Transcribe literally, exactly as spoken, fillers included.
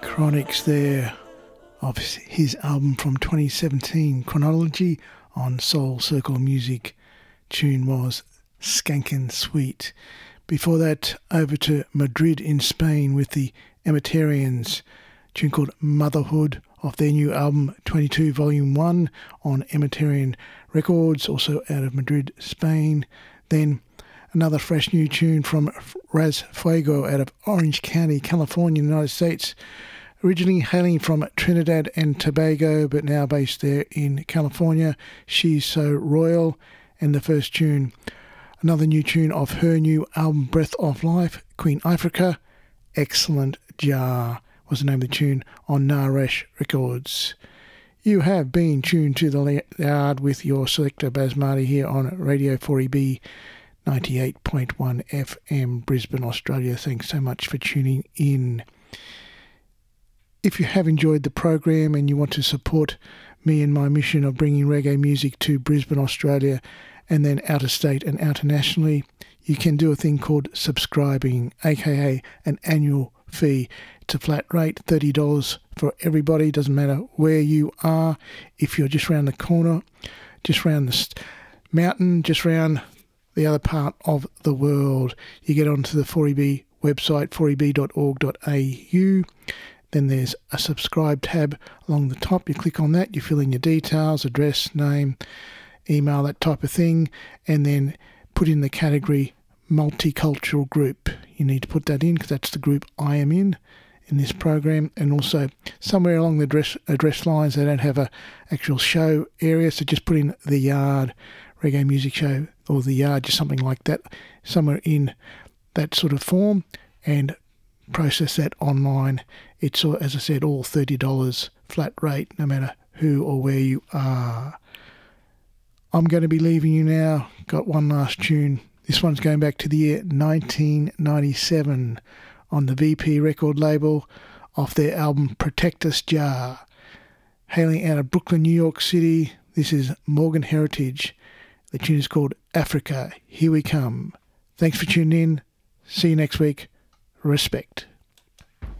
Chronixx there of his album from twenty seventeen, Chronology, on Soul Circle Music. Tune was Skankin' Sweet. Before that, over to Madrid in Spain with the Emetarians, tune called Motherhood off their new album twenty-two Volume one on Emetarian Records, also out of Madrid, Spain. Then another fresh new tune from Raz Fuego out of Orange County, California, United States. Originally hailing from Trinidad and Tobago, but now based there in California. She's So Royal. And the first tune, another new tune of her new album Breath of Life, Queen Ifrica. Excellent Jar was the name of the tune on Naresh Records. You have been tuned to the yard with your selector Basmati here on Radio four E B ninety-eight point one F M, Brisbane, Australia. Thanks so much for tuning in. If you have enjoyed the program and you want to support me in my mission of bringing reggae music to Brisbane, Australia, and then out of state and internationally, you can do a thing called subscribing, aka an annual fee. It's a flat rate, thirty dollars for everybody. Doesn't matter where you are. If you're just round the corner, just round the mountain, just round the other part of the world, you get onto the four E B website, four e b dot org dot a u. Then there's a subscribe tab along the top. You click on that, you fill in your details, address, name, email, that type of thing, and then put in the category multicultural group. You need to put that in because that's the group I am in in this program. And also somewhere along the address, address lines, they don't have a actual show area, so just put in the Yard Reggae Music Show or the Yard, just something like that, somewhere in that sort of form, and process that online. It's, as I said, all thirty dollars flat rate, no matter who or where you are. I'm going to be leaving you now. Got one last tune. This one's going back to the year nineteen ninety-seven on the V P record label off their album Protect Us Jar. Hailing out of Brooklyn, New York City, this is Morgan Heritage. The tune is called Africa. Here we come. Thanks for tuning in. See you next week. Respect.